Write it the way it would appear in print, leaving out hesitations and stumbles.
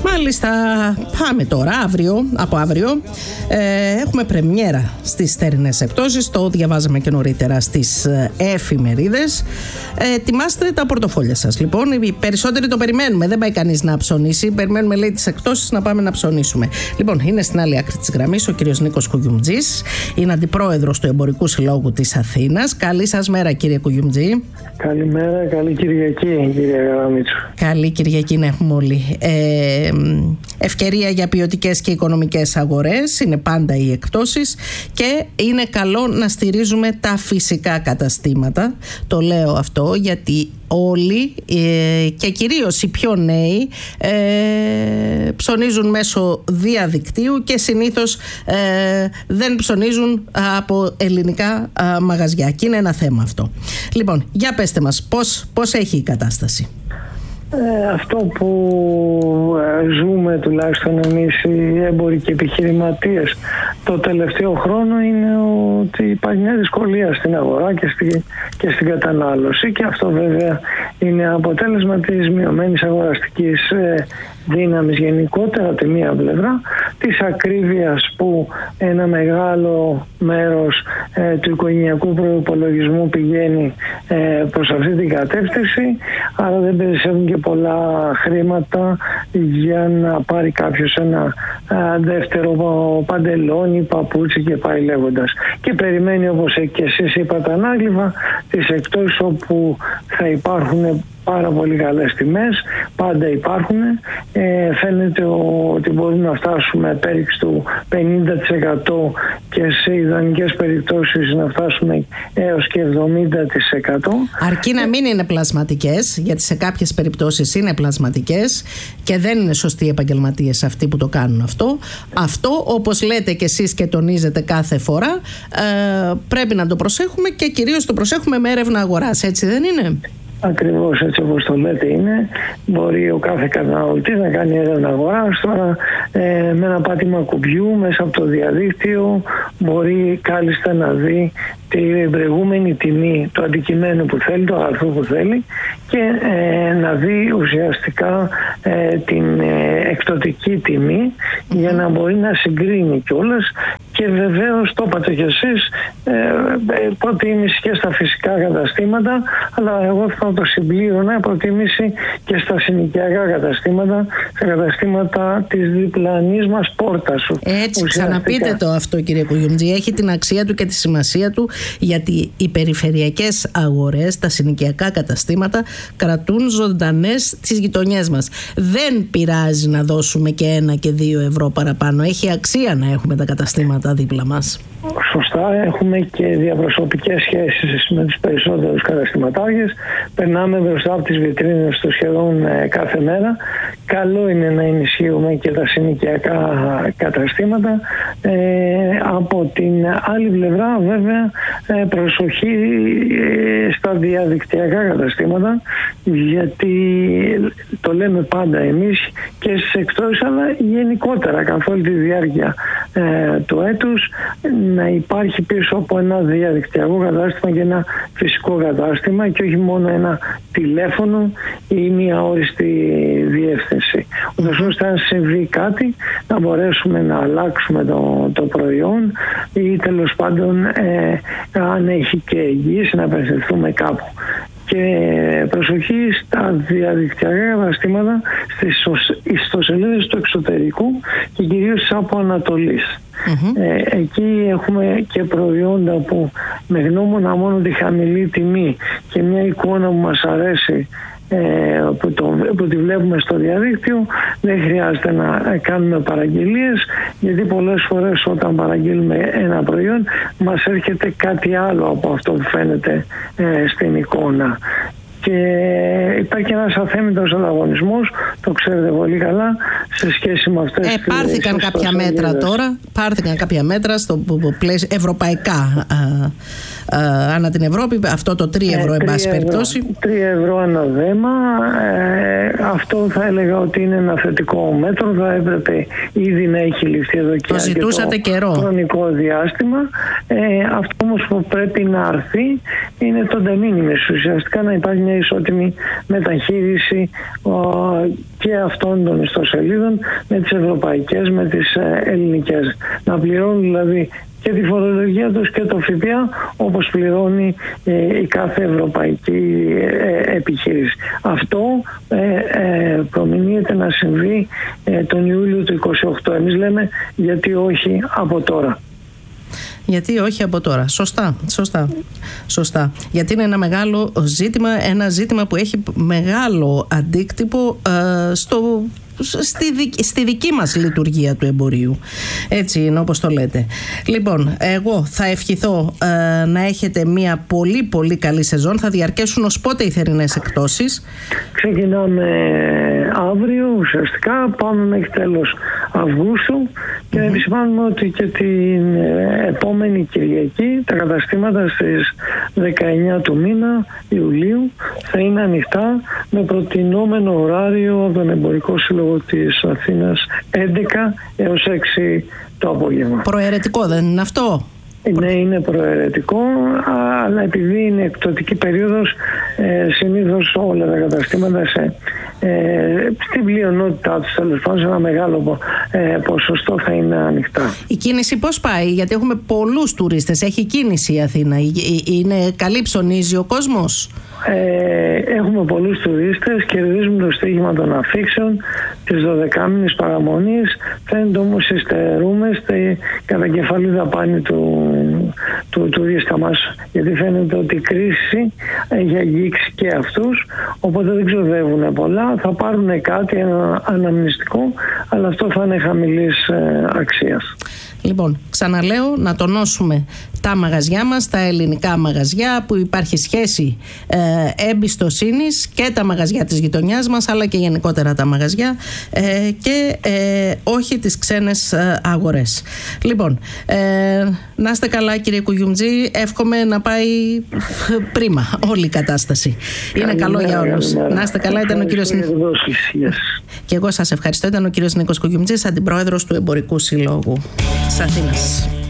Μάλιστα, πάμε τώρα, από αύριο έχουμε πρεμιέρα στις θερινές εκπτώσεις. Το διαβάζαμε και νωρίτερα στις εφημερίδες. Ετοιμάστε τα πορτοφόλια σας. Λοιπόν, οι περισσότεροι το περιμένουμε. Δεν πάει κανείς να ψωνίσει. Περιμένουμε, λέει, τις εκπτώσεις να πάμε να ψωνίσουμε. Λοιπόν, είναι στην άλλη άκρη της γραμμής ο κύριος Νίκος Κουγιουμτζής. Είναι αντιπρόεδρος του Εμπορικού Συλλόγου της Αθήνας. Καλή σας μέρα, κύριε Κουγιουμτζή. Καλημέρα, καλή Κυριακή, κύριε Γαραμίτσου. Καλή Κυριακή να έχουμε όλοι. Ευκαιρία για ποιοτικές και οικονομικές αγορές, είναι πάντα οι εκπτώσεις και είναι καλό να στηρίζουμε τα φυσικά καταστήματα. Το λέω αυτό γιατί όλοι και κυρίως οι πιο νέοι ψωνίζουν μέσω διαδικτύου και συνήθως δεν ψωνίζουν από ελληνικά μαγαζιά και είναι ένα θέμα αυτό. Λοιπόν, για πέστε μας πώς έχει η κατάσταση. Αυτό που ζούμε τουλάχιστον εμείς οι έμποροι και επιχειρηματίες το τελευταίο χρόνο είναι ότι υπάρχει μια δυσκολία στην αγορά και στην κατανάλωση, και αυτό βέβαια είναι αποτέλεσμα της μειωμένης αγοραστικής δύναμης γενικότερα από τη μία πλευρά, της ακρίβειας που ένα μεγάλο μέρος του οικογενειακού προϋπολογισμού πηγαίνει προς αυτή την κατεύθυνση, άρα δεν περισσεύουν και πολλά χρήματα για να πάρει κάποιος ένα δεύτερο παντελόνι, παπούτσι και πάει λέγοντας. Και περιμένει, όπως και εσείς είπατε ανάγλυφα, τις εκπτώσεις όπου θα υπάρχουν πάρα πολύ καλές τιμές, πάντα υπάρχουν. Φαίνεται ότι μπορούμε να φτάσουμε πέριξ του 50% και σε ιδανικές περιπτώσεις να φτάσουμε έως και 70%. Αρκεί να μην είναι πλασματικές, γιατί σε κάποιες περιπτώσεις είναι πλασματικές και δεν είναι σωστοί επαγγελματίες αυτοί που το κάνουν αυτό. Αυτό, όπως λέτε και εσείς και τονίζετε κάθε φορά, πρέπει να το προσέχουμε και κυρίως το προσέχουμε με έρευνα αγοράς, έτσι δεν είναι? Ακριβώς έτσι όπως το λέτε είναι. Μπορεί ο κάθε καταναλωτής να κάνει έρευνα αγοράς τώρα με ένα πάτημα κουμπιού μέσα από το διαδίκτυο. Μπορεί κάλλιστα να δει την προηγούμενη τιμή του αντικειμένου που θέλει, το αγαθό που θέλει, και να δει ουσιαστικά την εκπτωτική τιμή για να μπορεί να συγκρίνει κιόλας. Και βεβαίως, το είπατε κι εσείς, προτίμηση και στα φυσικά καταστήματα, αλλά εγώ θα το συμπλήρωνα, προτίμηση και στα συνοικιακά καταστήματα, στα καταστήματα της διπλανής μας πόρτας. Έτσι, ξαναπείτε το αυτό, κύριε Κουγιουμτζή. Έχει την αξία του και τη σημασία του, γιατί οι περιφερειακές αγορές, τα συνοικιακά καταστήματα κρατούν ζωντανές τις γειτονιές μας. Δεν πειράζει να δώσουμε και 1 και 2 ευρώ παραπάνω. Έχει αξία να έχουμε τα καταστήματα δίπλα μας. Σωστά, έχουμε και διαπροσωπικές σχέσεις με τους περισσότερους καταστηματάρχες. Περνάμε μπροστά από τις βιτρίνες του σχεδόν κάθε μέρα. Καλό είναι να ενισχύουμε και τα συνοικιακά καταστήματα. Από την άλλη πλευρά, βέβαια, προσοχή στα διαδικτυακά καταστήματα, γιατί το λέμε πάντα εμείς και στις εκπτώσεις, αλλά γενικότερα καθ' όλη τη διάρκεια του έτους, να υπάρχει πίσω από ένα διαδικτυακό κατάστημα και ένα φυσικό κατάστημα και όχι μόνο ένα τηλέφωνο ή μια όριστη διεύθυνση. Ούτως ώστε αν συμβεί κάτι να μπορέσουμε να αλλάξουμε το προϊόν ή τέλος πάντων αν έχει και εγγύηση να απευθυνθούμε κάπου. Και προσοχή στα διαδικτυακά καταστήματα, στις ιστοσελίδες του εξωτερικού και κυρίως της από Ανατολής. Εκεί έχουμε και προϊόντα που με γνώμονα μόνο τη χαμηλή τιμή και μια εικόνα που μας αρέσει, που τη βλέπουμε στο διαδίκτυο, δεν χρειάζεται να κάνουμε παραγγελίες, γιατί πολλές φορές όταν παραγγείλουμε ένα προϊόν μας έρχεται κάτι άλλο από αυτό που φαίνεται στην εικόνα. Και υπάρχει ένας αθέμητος ανταγωνισμός, το ξέρετε πολύ καλά, σε σχέση με αυτές πάρθηκαν κάποια μέτρα τώρα, πάρθηκαν κάποια μέτρα στο πλαίσιο ευρωπαϊκά ανά την Ευρώπη, αυτό το 3 ευρώ εν πάση περιπτώσει. 3 ευρώ ανά δέμα, αυτό θα έλεγα ότι είναι ένα θετικό μέτρο, θα έπρεπε ήδη να έχει ληφθεί εδώ και αρκετό χρονικό διάστημα. Αυτό όμως που πρέπει να αρθεί είναι το de minimis, ουσιαστικά να υπάρχει μια ισότιμη μεταχείριση και αυτών των ιστοσελίδων με τις ευρωπαϊκές, με τις ελληνικές. Να πληρώνουν δηλαδή και τη φορολογία τους και το ΦΠΑ όπως πληρώνει η κάθε ευρωπαϊκή επιχείρηση. Αυτό προμηνύεται να συμβεί τον Ιούλιο του 2028. Εμείς λέμε γιατί όχι από τώρα. Γιατί όχι από τώρα. Σωστά. Γιατί είναι ένα μεγάλο ζήτημα, ένα ζήτημα που έχει μεγάλο αντίκτυπο στη δική μας λειτουργία του εμπορίου. Έτσι είναι, όπως το λέτε. Λοιπόν, εγώ θα ευχηθώ να έχετε μια πολύ πολύ καλή σεζόν. Θα διαρκέσουν ως πότε οι θερινές εκπτώσεις? Ξεκινάμε αύριο ουσιαστικά, πάμε μέχρι τέλος Αυγούστου και να επισημάνουμε ότι και την επόμενη Κυριακή τα καταστήματα στις 19 του μήνα Ιουλίου θα είναι ανοιχτά με προτινόμενο ωράριο από τον Εμπορικό Σύλλογο της Αθήνας 11 έως 6 το απόγευμα. Προαιρετικό δεν είναι αυτό? Ναι, είναι προαιρετικό, αλλά επειδή είναι εκπτωτική περίοδος, συνήθως όλα τα καταστήματα στην πλειονότητά τους, τέλος πάντων, σε ένα μεγάλο ποσοστό θα είναι ανοιχτά. Η κίνηση πώς πάει? Γιατί έχουμε πολλούς τουρίστες, έχει κίνηση η Αθήνα, είναι καλή, ψωνίζει ο κόσμος? Έχουμε πολλούς τουρίστες, κερδίζουμε το στοίχημα των αφήξεων της 12μηνης παραμονής. Φαίνεται όμως υστερούμε στη κατακεφαλή δαπάνη του τουρίστα μας, γιατί φαίνεται ότι η κρίση έχει αγγίξει και αυτούς, οπότε δεν ξοδεύουν πολλά, θα πάρουν κάτι, ένα αναμνηστικό, αλλά αυτό θα είναι χαμηλής αξίας. Λοιπόν, ξαναλέω, να τονώσουμε τα μαγαζιά μας, τα ελληνικά μαγαζιά που υπάρχει σχέση εμπιστοσύνης, και τα μαγαζιά της γειτονιάς μας, αλλά και γενικότερα τα μαγαζιά, και όχι τις ξένες αγορές. Λοιπόν, να είστε καλά κύριε Κουγιουμτζή, εύχομαι να πάει πρίμα όλη η κατάσταση. Είναι καλό για όλους. Να είστε καλά. Ήταν ο κύριος... Και εγώ σας ευχαριστώ. Ήταν ο κύριος Νίκος Κουγιουμτζής, αντιπρόεδρος του Εμπορικού Συλλόγου της Αθήνας.